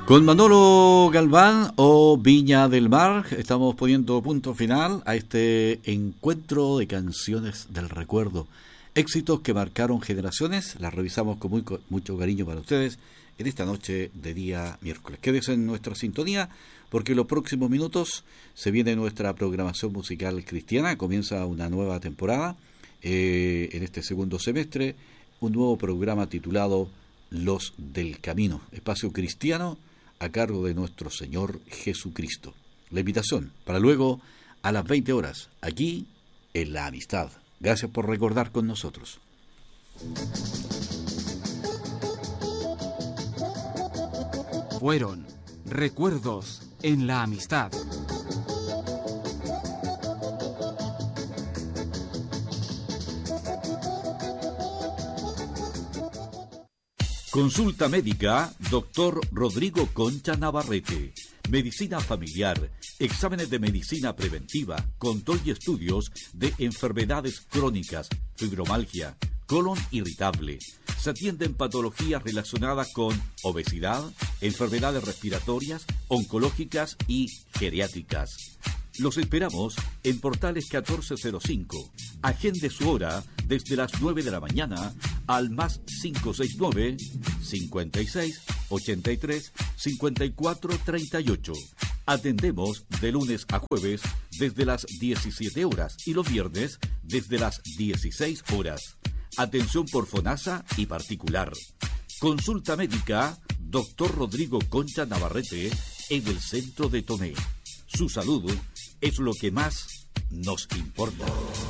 Con Manolo Galván o Viña del Mar estamos poniendo punto final a este encuentro de canciones del recuerdo. Éxitos que marcaron generaciones, las revisamos con mucho cariño para ustedes en esta noche de día miércoles. Quédense en nuestra sintonía porque en los próximos minutos se viene nuestra programación musical cristiana, comienza una nueva temporada en este segundo semestre, un nuevo programa titulado Los del Camino, espacio cristiano a cargo de nuestro Señor Jesucristo. La invitación para luego a las 20 horas, aquí en La Amistad. Gracias por recordar con nosotros. Fueron recuerdos en La Amistad. Consulta médica, Dr. Rodrigo Concha Navarrete. Medicina familiar, exámenes de medicina preventiva, control y estudios de enfermedades crónicas, fibromialgia, colon irritable. Se atienden patologías relacionadas con obesidad, enfermedades respiratorias, oncológicas y geriátricas. Los esperamos en Portales 1405. Agende su hora desde las 9 de la mañana al más 569 56 83 54 38. Atendemos de lunes a jueves desde las 17 horas y los viernes desde las 16 horas. Atención por FONASA y particular. Consulta médica, Dr. Rodrigo Concha Navarrete en el centro de Tomé. Su salud es lo que más nos importa.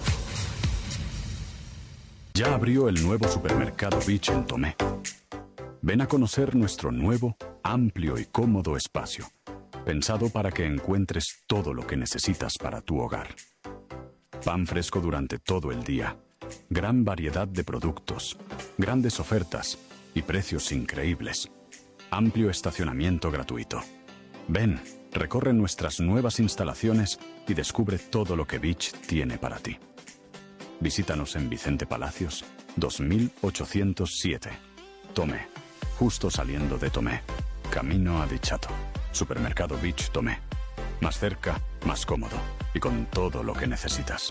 Ya abrió el nuevo supermercado Beach en Tomé. Ven a conocer nuestro nuevo, amplio y cómodo espacio, pensado para que encuentres todo lo que necesitas para tu hogar. Pan fresco durante todo el día, gran variedad de productos, grandes ofertas y precios increíbles. Amplio estacionamiento gratuito. Ven, recorre nuestras nuevas instalaciones y descubre todo lo que Beach tiene para ti. Visítanos en Vicente Palacios, 2807. Tomé, justo saliendo de Tomé. Camino a Dichato. Supermercado Beach Tomé. Más cerca, más cómodo y con todo lo que necesitas.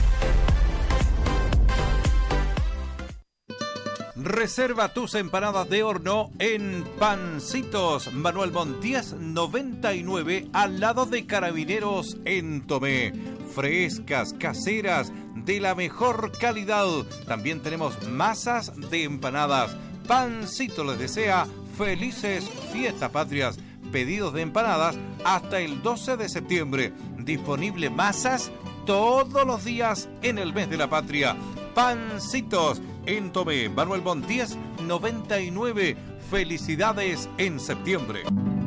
Reserva tus empanadas de horno en Pancitos Manuel Montías 99 al lado de Carabineros en Tomé. Frescas, caseras, de la mejor calidad. También tenemos masas de empanadas. Pancitos les desea felices fiestas patrias. Pedidos de empanadas hasta el 12 de septiembre. Disponible masas todos los días en el mes de la patria. Pancitos en Tomé, Manuel Montías 99. Felicidades en septiembre.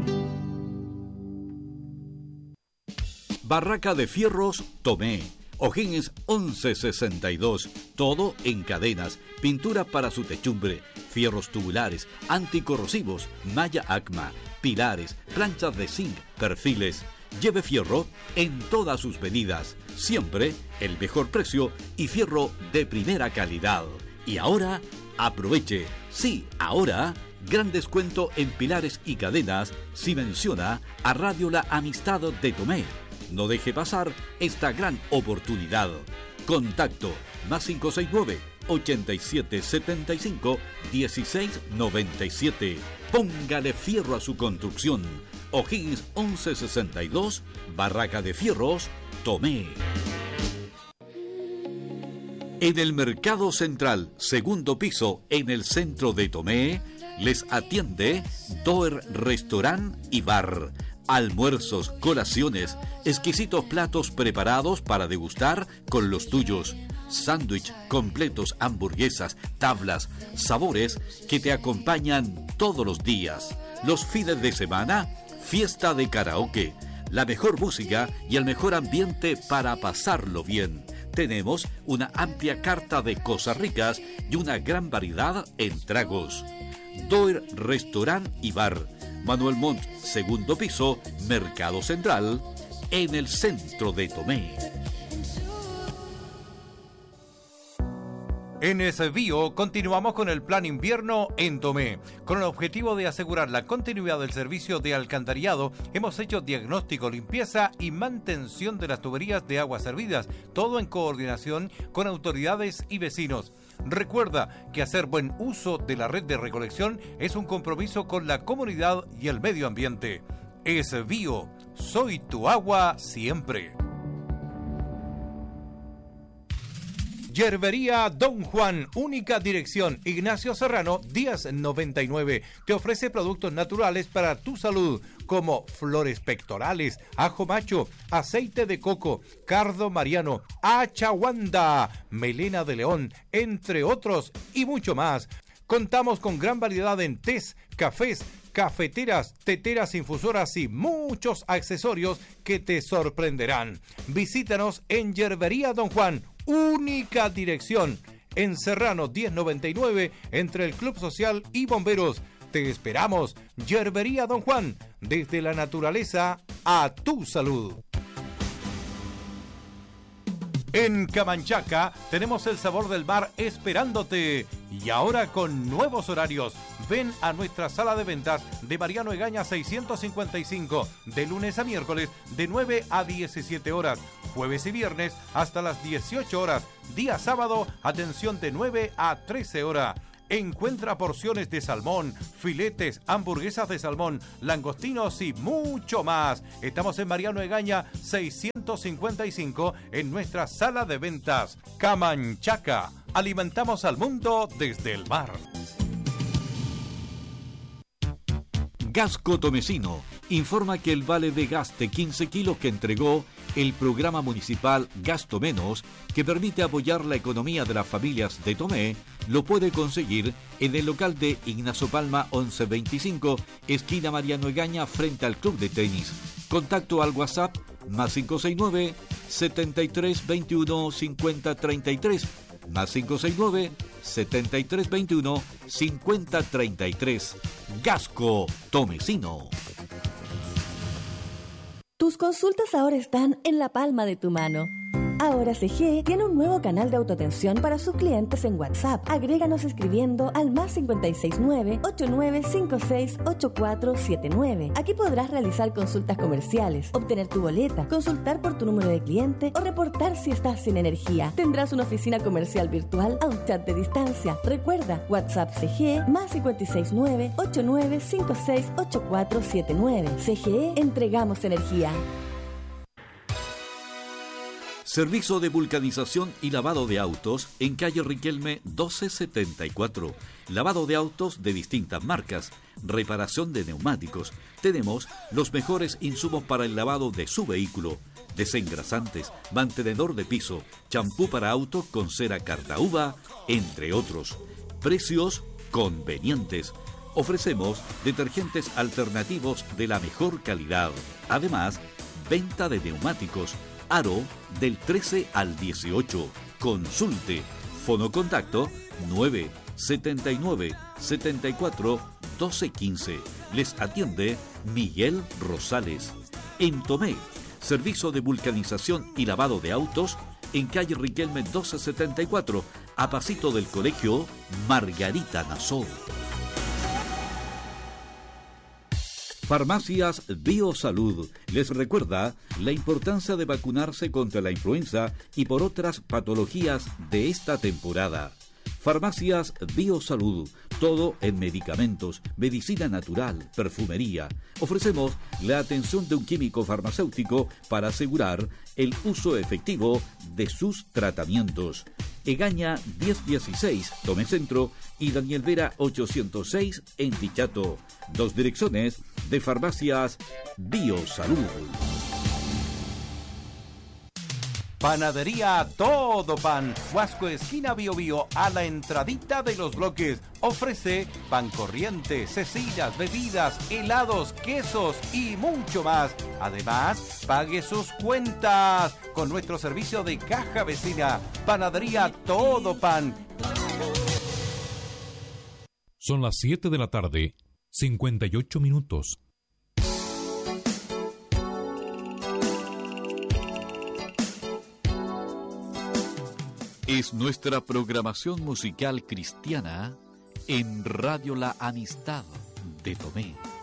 Barraca de Fierros Tomé. O'Higgins 1162. Todo en cadenas. Pintura para su techumbre. Fierros tubulares, anticorrosivos, malla ACMA, pilares, planchas de zinc, perfiles. Lleve fierro en todas sus medidas. Siempre el mejor precio y fierro de primera calidad. Y ahora, aproveche. Sí, ahora, gran descuento en pilares y cadenas si menciona a Radio La Amistad de Tomé. No deje pasar esta gran oportunidad. Contacto más 569 8775 1697. Póngale fierro a su construcción. O'Higgins 1162, Barraca de Fierros, Tomé. En el Mercado Central, segundo piso, en el centro de Tomé, les atiende Doer Restaurant y Bar. Almuerzos, colaciones, exquisitos platos preparados para degustar con los tuyos. Sándwich, completos, hamburguesas, tablas, sabores que te acompañan todos los días. Los fines de semana, fiesta de karaoke, la mejor música y el mejor ambiente para pasarlo bien. Tenemos una amplia carta de cosas ricas y una gran variedad en tragos. Doer Restaurant y Bar, Manuel Montt, segundo piso, Mercado Central, en el centro de Tomé. En SBio continuamos con el plan invierno en Tomé. Con el objetivo de asegurar la continuidad del servicio de alcantarillado, hemos hecho diagnóstico, limpieza y mantención de las tuberías de aguas servidas, todo en coordinación con autoridades y vecinos. Recuerda que hacer buen uso de la red de recolección es un compromiso con la comunidad y el medio ambiente. SBio, soy tu agua siempre. Yerbería Don Juan, única dirección, Ignacio Serrano, 1099. Te ofrece productos naturales para tu salud, como flores pectorales, ajo macho, aceite de coco, cardo mariano, achaguanda, melena de león, entre otros y mucho más. Contamos con gran variedad en tés, cafés, cafeteras, teteras, infusoras y muchos accesorios que te sorprenderán. Visítanos en Yerbería Don Juan, única dirección, en Serrano 1099, entre el Club Social y Bomberos. Te esperamos, Yerbería Don Juan, desde la naturaleza a tu salud. En Camanchaca tenemos el sabor del mar esperándote y ahora con nuevos horarios. Ven a nuestra sala de ventas de Mariano Egaña 655, de lunes a miércoles de 9 a 17 horas, jueves y viernes hasta las 18 horas, día sábado atención de 9 a 13 horas. Encuentra porciones de salmón, filetes, hamburguesas de salmón, langostinos y mucho más. Estamos en Mariano Egaña 655 en nuestra sala de ventas. Camanchaca, alimentamos al mundo desde el mar. Gasco Tomecino informa que el vale de gas de 15 kilos que entregó el programa municipal Gasto Menos, que permite apoyar la economía de las familias de Tomé, lo puede conseguir en el local de Ignacio Palma 1125, esquina Mariano Egaña, frente al club de tenis. Contacto al WhatsApp más 569 73 21 50 33 más 569 73 21 50 33. Gasco Tomecino. Tus consultas ahora están en la palma de tu mano. Ahora CGE tiene un nuevo canal de autoatención para sus clientes en WhatsApp. Agréganos escribiendo al más 569-8956-8479. Aquí podrás realizar consultas comerciales, obtener tu boleta, consultar por tu número de cliente o reportar si estás sin energía. Tendrás una oficina comercial virtual a un chat de distancia. Recuerda, WhatsApp CGE más 569-8956-8479. CGE, entregamos energía. Servicio de vulcanización y lavado de autos en calle Riquelme 1274. Lavado de autos de distintas marcas. Reparación de neumáticos. Tenemos los mejores insumos para el lavado de su vehículo. Desengrasantes, mantenedor de piso, champú para auto con cera Cartauba, entre otros. Precios convenientes. Ofrecemos detergentes alternativos de la mejor calidad. Además, venta de neumáticos. Aro del 13 al 18. Consulte. Fonocontacto 979 74 12 15. Les atiende Miguel Rosales. En Tomé, servicio de vulcanización y lavado de autos en calle Riquelme 1274, a pasito del colegio Margarita Nassau. Farmacias Biosalud les recuerda la importancia de vacunarse contra la influenza y por otras patologías de esta temporada. Farmacias Biosalud, todo en medicamentos, medicina natural, perfumería. Ofrecemos la atención de un químico farmacéutico para asegurar el uso efectivo de sus tratamientos. Egaña 1016, Tomé Centro, y Daniel Vera 806 en Tichato. Dos direcciones de Farmacias Biosalud. Panadería Todo Pan, Huasco esquina Bio Bio, a la entradita de los bloques. Ofrece pan corriente, cecinas, bebidas, helados, quesos y mucho más. Además, pague sus cuentas con nuestro servicio de caja vecina. Panadería Todo Pan. Son las 7 de la tarde, 58 minutos. Es nuestra programación musical cristiana en Radio La Amistad de Tomé.